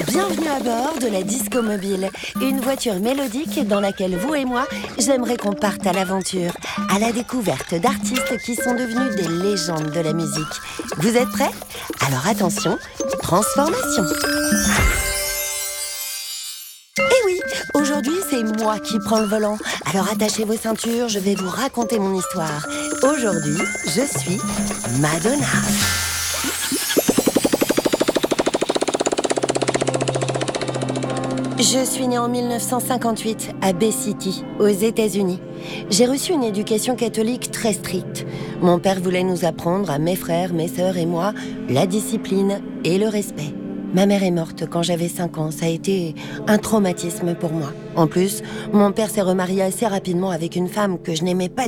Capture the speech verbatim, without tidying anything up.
Bienvenue à bord de la Disco Mobile, une voiture mélodique dans laquelle vous et moi, j'aimerais qu'on parte à l'aventure, à la découverte d'artistes qui sont devenus des légendes de la musique. Vous êtes prêts? Alors attention, transformation! Eh oui, aujourd'hui c'est moi qui prends le volant. Alors attachez vos ceintures, je vais vous raconter mon histoire. Aujourd'hui, je suis Madonna. Je suis née en mille neuf cent cinquante-huit à Bay City, aux États-Unis. J'ai reçu une éducation catholique très stricte. Mon père voulait nous apprendre, à mes frères, mes sœurs et moi, la discipline et le respect. Ma mère est morte quand j'avais cinq ans, ça a été un traumatisme pour moi. En plus, mon père s'est remarié assez rapidement avec une femme que je n'aimais pas